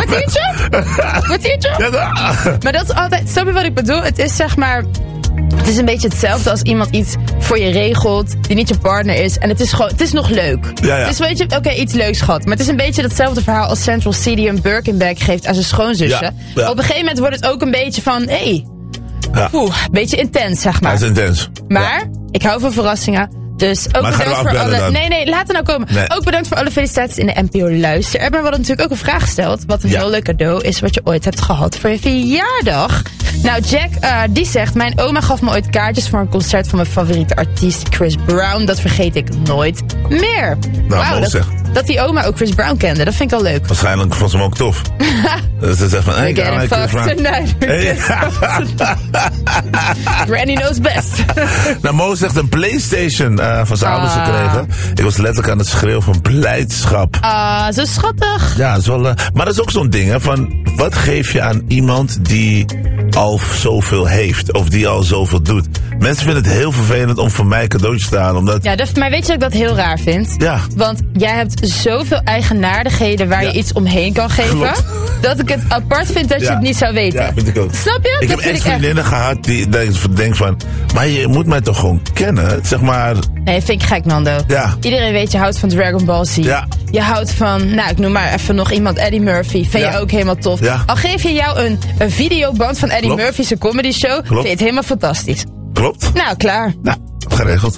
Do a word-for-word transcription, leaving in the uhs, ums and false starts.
Kwartiertje? Kwartiertje? Ja, maar dat is altijd... Snap je wat ik bedoel? Het is zeg maar... Het is een beetje hetzelfde als iemand iets voor je regelt die niet je partner is. En het is gewoon, het is nog leuk. Ja, ja. Het is weet je, oké, okay, iets leuks gehad. Maar het is een beetje datzelfde verhaal als Central C die een Birkenbag geeft aan zijn schoonzusje. Ja, ja. Op een gegeven moment wordt het ook een beetje van, hé, hey, ja. een beetje intens, zeg maar. Dat is intens. Maar, ja. ik hou van verrassingen. Dus ook maar bedankt voor alle... Dan? Nee, nee, laat er nou komen. Nee. Ook bedankt voor alle felicitaties in de N P O Luister. Maar we hadden natuurlijk ook een vraag gesteld. Wat een ja. heel leuk cadeau is wat je ooit hebt gehad voor je verjaardag. Nou, Jack, uh, die zegt... Mijn oma gaf me ooit kaartjes voor een concert van mijn favoriete artiest Chris Brown. Dat vergeet ik nooit meer. Nou, Wauw, dat, dat die oma ook Chris Brown kende. Dat vind ik al leuk. Waarschijnlijk vond ze hem ook tof. Dus ze zegt van... Hey, We're getting fucked tonight. Hey. Granny knows best. Nou, Mo zegt een PlayStation uh, van zijn ah. ouders gekregen. Ik was letterlijk aan het schreeuwen van blijdschap. Ah, zo schattig. Ja, dat is wel... Uh, maar dat is ook zo'n ding, hè. Van, wat geef je aan iemand die al zoveel heeft? Of die al zoveel doet? Mensen vinden het heel vervelend om voor mij cadeautjes te halen. Omdat... Ja, dat, maar weet je dat ik dat heel raar vind? Ja. Want jij hebt zoveel eigenaardigheden waar ja. je iets omheen kan geven. Klopt. Dat ik het apart vind dat ja. je het niet zou weten. Ja, vind ik ook. Snap je? Ik dat heb echt vriendinnen echt... gehad die denken van... Maar je moet mij toch gewoon kennen? Zeg maar... Nee, vind ik gek, Nando. Ja. Iedereen weet, je houdt van Dragon Ball Z. Ja. Je houdt van, nou, ik noem maar even nog iemand, Eddie Murphy. Vind ja. je ook helemaal tof. Ja. Al geef je jou een, een videoband van Eddie Klopt. Murphy's comedy show. Klopt. Vind je het helemaal fantastisch. Klopt. Nou, klaar. Nou, geregeld.